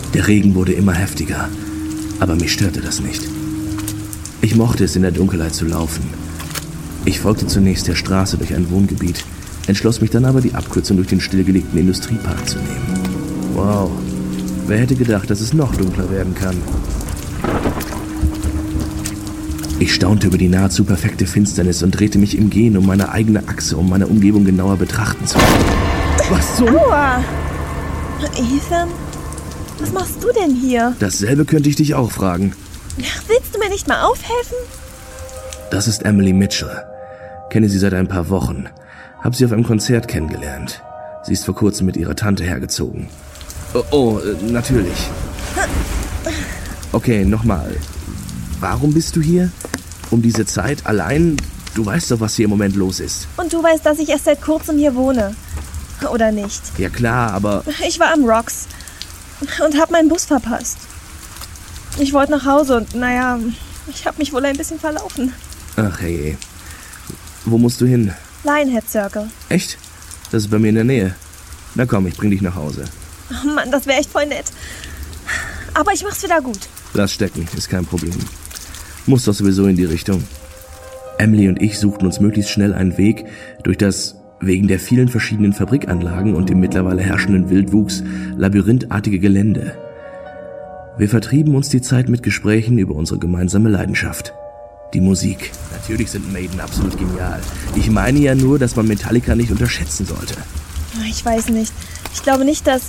Der Regen wurde immer heftiger, aber mich störte das nicht. Ich mochte es, in der Dunkelheit zu laufen. Ich folgte zunächst der Straße durch ein Wohngebiet, entschloss mich dann aber, die Abkürzung durch den stillgelegten Industriepark zu nehmen. Wow, wer hätte gedacht, dass es noch dunkler werden kann? Ich staunte über die nahezu perfekte Finsternis und drehte mich im Gehen um meine eigene Achse, um meine Umgebung genauer betrachten zu können. Was so? Aua! Ethan, was machst du denn hier? Dasselbe könnte ich dich auch fragen. Willst du mir nicht mal aufhelfen? Das ist Emily Mitchell. Kenne sie seit ein paar Wochen. Hab sie auf einem Konzert kennengelernt. Sie ist vor kurzem mit ihrer Tante hergezogen. Natürlich. Okay, nochmal. Warum bist du hier? Um diese Zeit allein? Du weißt doch, was hier im Moment los ist. Und du weißt, dass ich erst seit kurzem hier wohne. Oder nicht? Ja klar, aber... Ich war am Rocks und hab meinen Bus verpasst. Ich wollte nach Hause und ich hab mich wohl ein bisschen verlaufen. Ach hey. Wo musst du hin? Lionhead Circle. Echt? Das ist bei mir in der Nähe. Na komm, ich bring dich nach Hause. Oh Mann, das wäre echt voll nett. Aber ich mach's wieder gut. Lass stecken, ist kein Problem. Muss doch sowieso in die Richtung. Emily und ich suchten uns möglichst schnell einen Weg durch das, wegen der vielen verschiedenen Fabrikanlagen und dem mittlerweile herrschenden Wildwuchs, labyrinthartige Gelände. Wir vertrieben uns die Zeit mit Gesprächen über unsere gemeinsame Leidenschaft. Die Musik. Natürlich sind Maiden absolut genial. Ich meine ja nur, dass man Metallica nicht unterschätzen sollte. Ich weiß nicht. Ich glaube nicht, dass...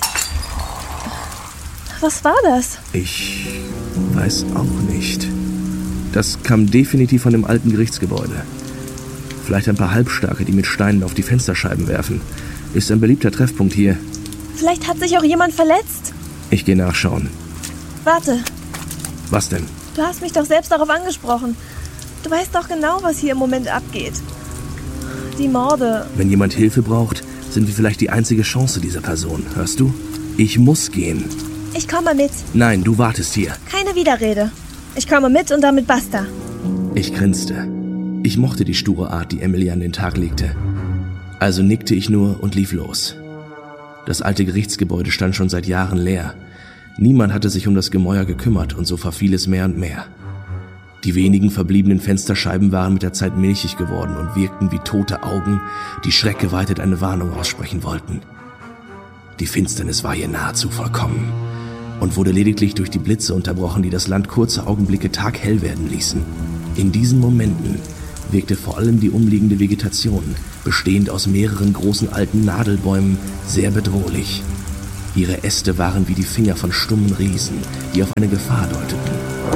Was war das? Ich weiß auch nicht. Das kam definitiv von dem alten Gerichtsgebäude. Vielleicht ein paar Halbstarke, die mit Steinen auf die Fensterscheiben werfen. Ist ein beliebter Treffpunkt hier. Vielleicht hat sich auch jemand verletzt. Ich gehe nachschauen. Warte. Was denn? Du hast mich doch selbst darauf angesprochen. Du weißt doch genau, was hier im Moment abgeht. Die Morde. Wenn jemand Hilfe braucht, sind wir vielleicht die einzige Chance dieser Person. Hörst du? Ich muss gehen. Ich komme mit. Nein, du wartest hier. Keine Widerrede. Ich komme mit und damit basta. Ich grinste. Ich mochte die sture Art, die Emily an den Tag legte. Also nickte ich nur und lief los. Das alte Gerichtsgebäude stand schon seit Jahren leer. Niemand hatte sich um das Gemäuer gekümmert und so verfiel es mehr und mehr. Die wenigen verbliebenen Fensterscheiben waren mit der Zeit milchig geworden und wirkten wie tote Augen, die schreckgeweitet eine Warnung aussprechen wollten. Die Finsternis war hier nahezu vollkommen und wurde lediglich durch die Blitze unterbrochen, die das Land kurze Augenblicke taghell werden ließen. In diesen Momenten wirkte vor allem die umliegende Vegetation, bestehend aus mehreren großen alten Nadelbäumen, sehr bedrohlich. Ihre Äste waren wie die Finger von stummen Riesen, die auf eine Gefahr deuteten.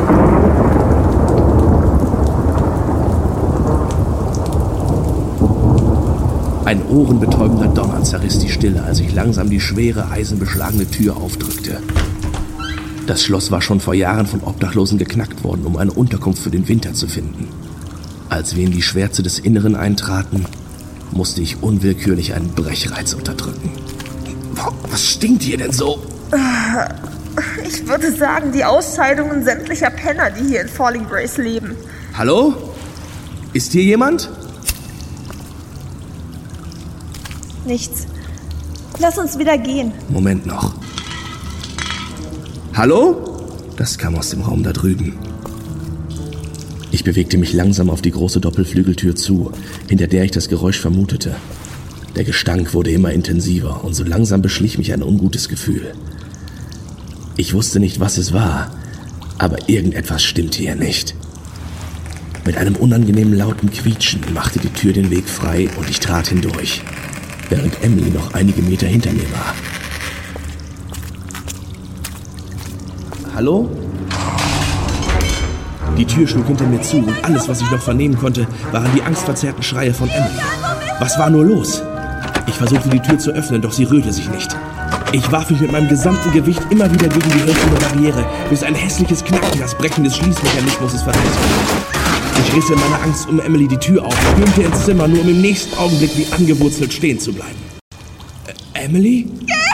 Ein ohrenbetäubender Donner zerriss die Stille, als ich langsam die schwere, eisenbeschlagene Tür aufdrückte. Das Schloss war schon vor Jahren von Obdachlosen geknackt worden, um eine Unterkunft für den Winter zu finden. Als wir in die Schwärze des Inneren eintraten, musste ich unwillkürlich einen Brechreiz unterdrücken. Was stinkt hier denn so? Ich würde sagen, die Ausscheidungen sämtlicher Penner, die hier in Falling Grace leben. Hallo? Ist hier jemand? Nichts. Lass uns wieder gehen. Moment noch. Hallo? Das kam aus dem Raum da drüben. Ich bewegte mich langsam auf die große Doppelflügeltür zu, hinter der ich das Geräusch vermutete. Der Gestank wurde immer intensiver und so langsam beschlich mich ein ungutes Gefühl. Ich wusste nicht, was es war, aber irgendetwas stimmte hier nicht. Mit einem unangenehmen lauten Quietschen machte die Tür den Weg frei und ich trat hindurch, während Emily noch einige Meter hinter mir war. Hallo? Die Tür schlug hinter mir zu und alles, was ich noch vernehmen konnte, waren die angstverzerrten Schreie von Emily. Was war nur los? Ich versuchte die Tür zu öffnen, doch sie rührte sich nicht. Ich warf mich mit meinem gesamten Gewicht immer wieder gegen die hölzerne Barriere, bis ein hässliches Knacken das Brechen des Schließmechanismus verriet. Ich riss in meiner Angst um Emily die Tür auf, stürmte ins Zimmer, nur um im nächsten Augenblick wie angewurzelt stehen zu bleiben. Emily?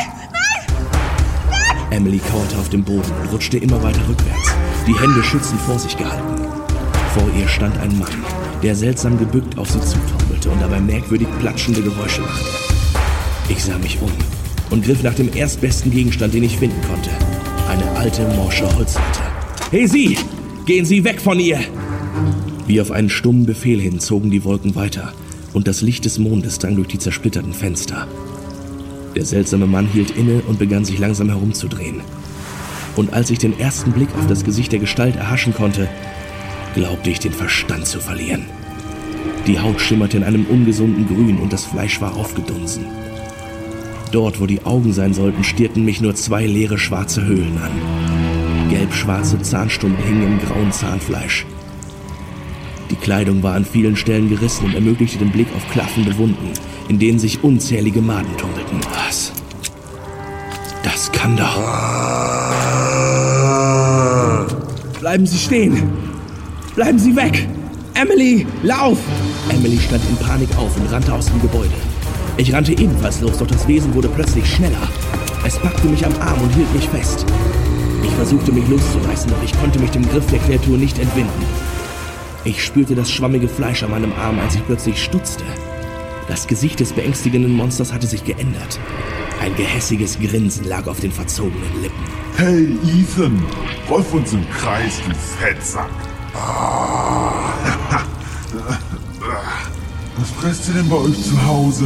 Emily kauerte auf dem Boden und rutschte immer weiter rückwärts, die Hände schützend vor sich gehalten. Vor ihr stand ein Mann, der seltsam gebückt auf sie zutaumelte und dabei merkwürdig platschende Geräusche machte. Ich sah mich um und griff nach dem erstbesten Gegenstand, den ich finden konnte. Eine alte, morsche Holzlatte. »Hey Sie! Gehen Sie weg von ihr!« Wie auf einen stummen Befehl hin zogen die Wolken weiter und das Licht des Mondes drang durch die zersplitterten Fenster. Der seltsame Mann hielt inne und begann sich langsam herumzudrehen. Und als ich den ersten Blick auf das Gesicht der Gestalt erhaschen konnte, glaubte ich, den Verstand zu verlieren. Die Haut schimmerte in einem ungesunden Grün und das Fleisch war aufgedunsen. Dort, wo die Augen sein sollten, stierten mich nur 2 leere schwarze Höhlen an. Gelb-schwarze Zahnstumpen hingen im grauen Zahnfleisch. Die Kleidung war an vielen Stellen gerissen und ermöglichte den Blick auf klaffende Wunden, in denen sich unzählige Maden tummelten. Was? Das kann doch... Bleiben Sie stehen! Bleiben Sie weg! Emily, lauf! Emily stand in Panik auf und rannte aus dem Gebäude. Ich rannte ebenfalls los, doch das Wesen wurde plötzlich schneller. Es packte mich am Arm und hielt mich fest. Ich versuchte mich loszureißen, doch ich konnte mich dem Griff der Kreatur nicht entwinden. Ich spürte das schwammige Fleisch an meinem Arm, als ich plötzlich stutzte. Das Gesicht des beängstigenden Monsters hatte sich geändert. Ein gehässiges Grinsen lag auf den verzogenen Lippen. Hey, Ethan, roll uns im Kreis, du Fettsack. Was presst ihr denn bei euch zu Hause?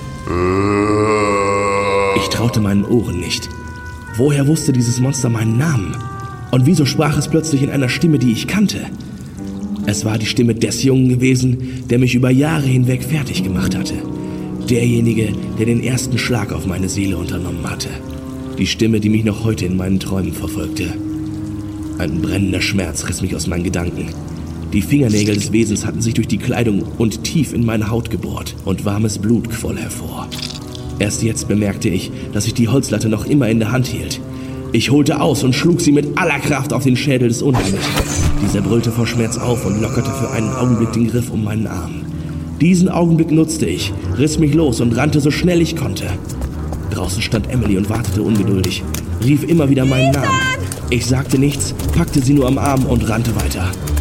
Ich traute meinen Ohren nicht. Woher wusste dieses Monster meinen Namen? Und wieso sprach es plötzlich in einer Stimme, die ich kannte? Es war die Stimme des Jungen gewesen, der mich über Jahre hinweg fertig gemacht hatte. Derjenige, der den ersten Schlag auf meine Seele unternommen hatte. Die Stimme, die mich noch heute in meinen Träumen verfolgte. Ein brennender Schmerz riss mich aus meinen Gedanken. Die Fingernägel des Wesens hatten sich durch die Kleidung und tief in meine Haut gebohrt und warmes Blut quoll hervor. Erst jetzt bemerkte ich, dass ich die Holzlatte noch immer in der Hand hielt. Ich holte aus und schlug sie mit aller Kraft auf den Schädel des Unheimlichen. Dieser brüllte vor Schmerz auf und lockerte für einen Augenblick den Griff um meinen Arm. Diesen Augenblick nutzte ich, riss mich los und rannte so schnell ich konnte. Draußen stand Emily und wartete ungeduldig, rief immer wieder meinen Namen. Ich sagte nichts, packte sie nur am Arm und rannte weiter.